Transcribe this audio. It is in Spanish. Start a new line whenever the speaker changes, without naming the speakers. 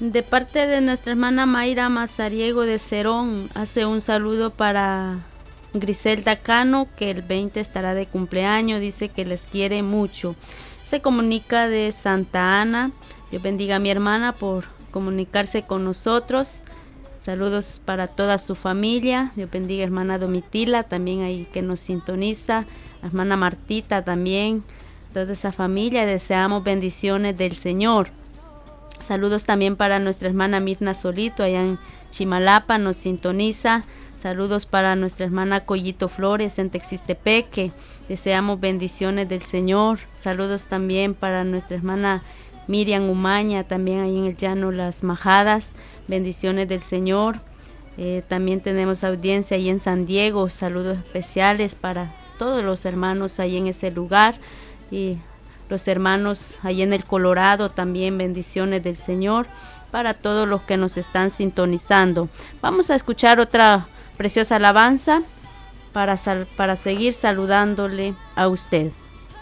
De parte de nuestra hermana Mayra Mazariego de Cerón, hace un saludo para Griselda Cano, que el 20 estará de cumpleaños, dice que les quiere mucho. Se comunica de Santa Ana. Dios bendiga a mi hermana por comunicarse con nosotros. Saludos para toda su familia. Dios bendiga a hermana Domitila, también ahí que nos sintoniza. Hermana Martita también. Toda esa familia, deseamos bendiciones del Señor. Saludos también para nuestra hermana Mirna Solito, allá en Chimalapa, nos sintoniza. Saludos para nuestra hermana Collito Flores en Texistepeque. Deseamos bendiciones del Señor. Saludos también para nuestra hermana Miriam Umaña, también ahí en el llano Las Majadas. Bendiciones del Señor. También tenemos audiencia ahí en San Diego. Saludos especiales para todos los hermanos ahí en ese lugar. Y los hermanos ahí en el Colorado, también bendiciones del Señor para todos los que nos están sintonizando. Vamos a escuchar otra preciosa alabanza para seguir saludándole a usted.